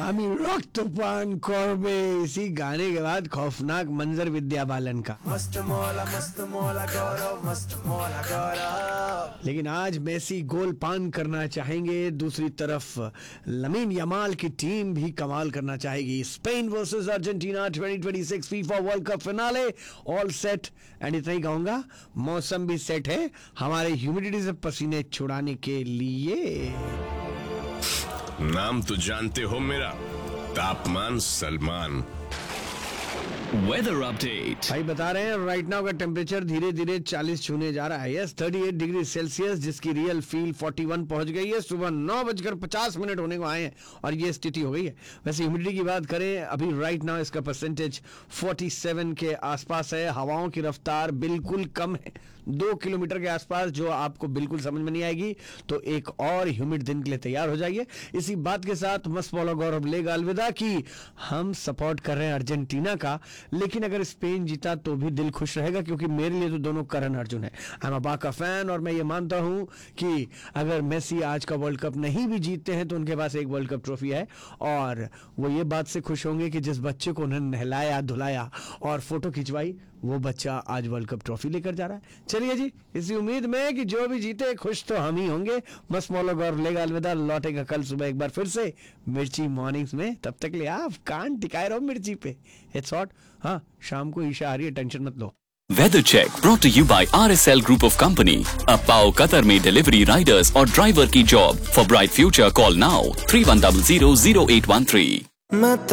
हामी रक्तपान कर्मे। इसी गाने के बाद खौफनाक मंजर विद्या बालन का। मस्त मौला गौरव, मस्त मौला गौरव। लेकिन आज मेसी गोल पान करना चाहेंगे, दूसरी तरफ लमीन यमाल की टीम भी कमाल करना चाहेगी। Spain versus Argentina 2026 FIFA world cup finale all set. And इतना ही कहूंगा, मौसम भी सेट है हमारे ह्यूमिडिटी से पसीने छुड़ाने के लिए। नाम तो जानते हो मेरा, तापमान सलमान। Weather update. भाई बता रहे हैं राइट नाउ का टेम्परेचर धीरे धीरे 40 छूने जा रहा है। यस 38 डिग्री सेल्सियस, जिसकी रियल फील 41 पहुंच गई है। सुबह 9:50 होने को आए हैं और ये स्थिति हो गई है। वैसे ह्यूमिडिटी की बात करें, अभी राइट नाउ इसका परसेंटेज 47 के आसपास है। हवाओं की रफ्तार बिल्कुल कम है, 2 किलोमीटर के आसपास, जो आपको बिल्कुल समझ में नहीं आएगी। तो एक और ह्यूमिड दिन के लिए तैयार हो जाइए। इसी बात के साथ मस्त मौला गौरव लेगा अलविदा कि हम सपोर्ट कर रहे हैं अर्जेंटीना का, लेकिन अगर स्पेन जीता तो भी दिल खुश रहेगा, क्योंकि मेरे लिए तो दोनों करण अर्जुन है। I am a Baka fan और मैं ये मानता हूं कि अगर मेसी आज का वर्ल्ड कप नहीं भी जीतते हैं तो उनके पास एक वर्ल्ड कप ट्रॉफी है, और वो ये बात से खुश होंगे कि जिस बच्चे को उन्होंने नहलाया धुलाया और फोटो खिंचवाई, वो बच्चा आज वर्ल्ड कप ट्रॉफी लेकर जा रहा है। चलिए जी, इसी उम्मीद में कि जो भी जीते खुश तो हम ही होंगे। मस्त मौला गौरव लेगा अलविदा, लौटेगा कल सुबह एक बार फिर से मिर्ची मॉर्निंग्स में। तब तक ले आप कान टिकाए रहो मिर्ची पे। It's hot. हाँ, शाम को ईशा आ रही है, टेंशन मत लो। Weather check brought to you bye RSL group of company. अब पाओ कतर में डिलीवरी, राइडर्स और ड्राइवर की job. For bright future call now 31000813।